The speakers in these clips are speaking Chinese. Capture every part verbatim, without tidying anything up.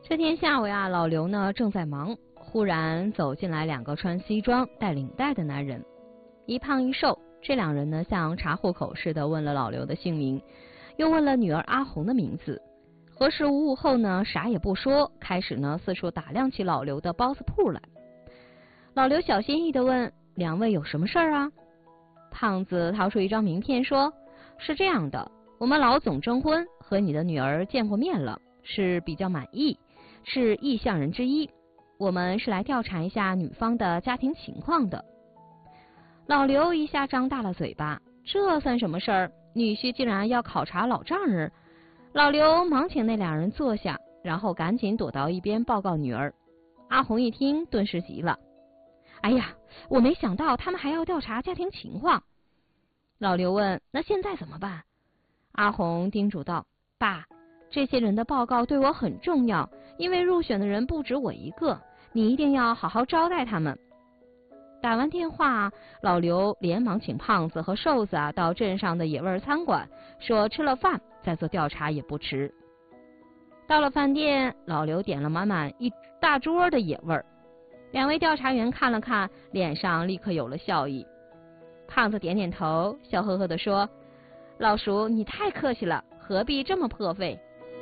这天下午呀，老刘呢正在忙，忽然走进来两个穿西装带领带的男人，一胖一瘦。这两人呢像查户口似的问了老刘的姓名，又问了女儿阿红的名字。核实无误后呢，啥也不说，开始呢四处打量起老刘的包子铺来。老刘小心翼翼地问：“两位有什么事儿啊？”胖子掏出一张名片说：“是这样的，我们老总征婚，和你的女儿见过面了，是比较满意，是意向人之一。我们是来调查一下女方的家庭情况的。”老刘一下张大了嘴巴，这算什么事儿？女婿竟然要考察老丈人！老刘忙请那两人坐下，然后赶紧躲到一边报告女儿。阿红一听，顿时急了：“哎呀，我没想到他们还要调查家庭情况。”老刘问：“那现在怎么办？”阿红叮嘱道：“爸，这些人的报告对我很重要，因为入选的人不止我一个，你一定要好好招待他们。”打完电话，老刘连忙请胖子和瘦子啊到镇上的野味餐馆，说吃了饭再做调查也不迟。到了饭店，老刘点了满满一大桌的野味，两位调查员看了看，脸上立刻有了笑意。胖子点点头，笑呵呵地说：“老叔，你太客气了，何必这么破费？”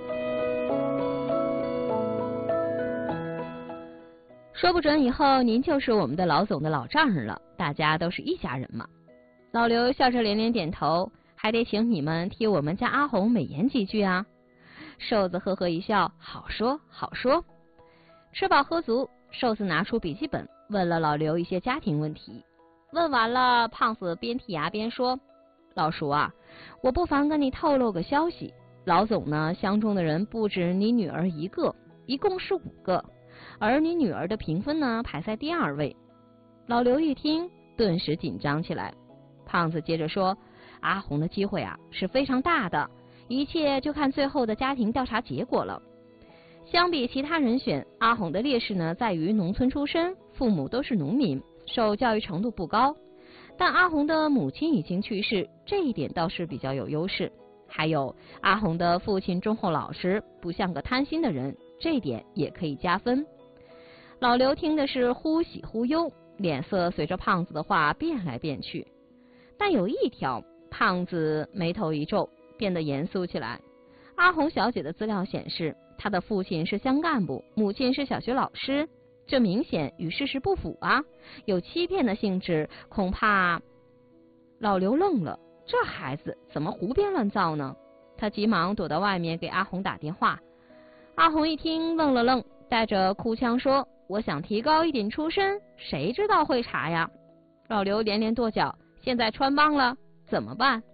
说不准以后您就是我们的老总的老丈人了，大家都是一家人嘛。老刘笑着连连点头，还得请你们替我们家阿红美言几句啊。瘦子呵呵一笑，好说好说。吃饱喝足，瘦子拿出笔记本问了老刘一些家庭问题。问完了，胖子边剔牙边说：“老叔啊，我不妨跟你透露个消息，老总呢相中的人不止你女儿一个，一共是五个。而你女儿的评分呢排在第二位。”老刘一听，顿时紧张起来。胖子接着说：“阿红的机会啊是非常大的，一切就看最后的家庭调查结果了。相比其他人选，阿红的劣势呢在于农村出身，父母都是农民，受教育程度不高。但阿红的母亲已经去世，这一点倒是比较有优势。还有阿红的父亲忠厚老实，不像个贪心的人，这一点也可以加分。”老刘听的是忽喜忽忧，脸色随着胖子的话变来变去。但有一条，胖子眉头一皱，变得严肃起来。阿红小姐的资料显示，她的父亲是乡干部，母亲是小学老师，这明显与事实不符啊，有欺骗的性质，恐怕……老刘愣了，这孩子怎么胡编乱造呢？他急忙躲到外面给阿红打电话。阿红一听愣了愣，带着哭腔说：“我想提高一点出身，谁知道会查呀？”老刘连连跺脚：“现在穿帮了，怎么办？”